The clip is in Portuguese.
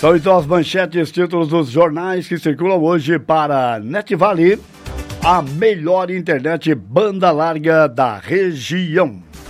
São então as manchetes, títulos dos jornais que circulam hoje para NetVale, a melhor internet banda larga da região.